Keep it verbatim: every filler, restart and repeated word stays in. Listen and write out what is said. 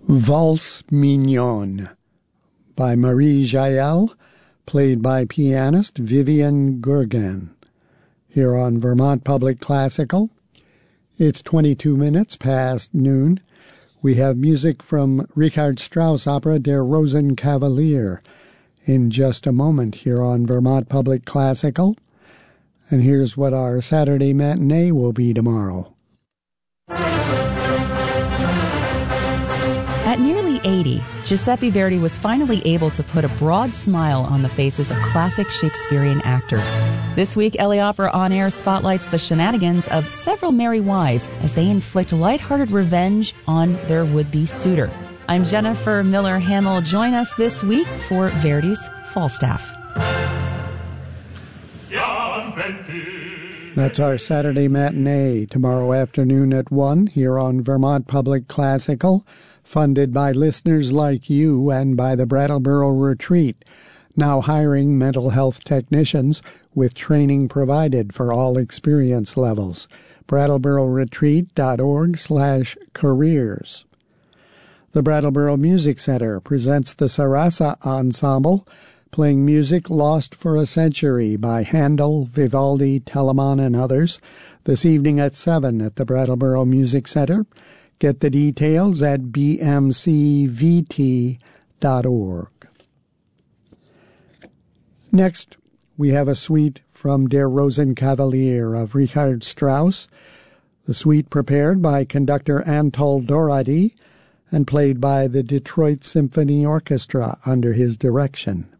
Valse Mignonne by Marie Jael, played by pianist Vivian Gurgan, here on Vermont Public Classical. It's twenty-two minutes past noon. We have music from Richard Strauss opera Der Rosenkavalier in just a moment here on Vermont Public Classical. And here's what our Saturday matinee will be tomorrow. At nearly eighty, Giuseppe Verdi was finally able to put a broad smile on the faces of classic Shakespearean actors. This week, L A Opera On Air spotlights the shenanigans of several merry wives as they inflict lighthearted revenge on their would-be suitor. I'm Jennifer Miller-Hamill. Join us this week for Verdi's Falstaff. That's our Saturday matinee, tomorrow afternoon at one, here on Vermont Public Classical, funded by listeners like you and by the Brattleboro Retreat, now hiring mental health technicians with training provided for all experience levels. brattlebororetreat.org slash careers. The Brattleboro Music Center presents the Sarasa Ensemble, playing music lost for a century by Handel, Vivaldi, Telemann, and others, this evening at seven at the Brattleboro Music Center. Get the details at b m c v t dot org. Next, we have a suite from Der Rosenkavalier of Richard Strauss, the suite prepared by conductor Anatol Dorady and played by the Detroit Symphony Orchestra under his direction.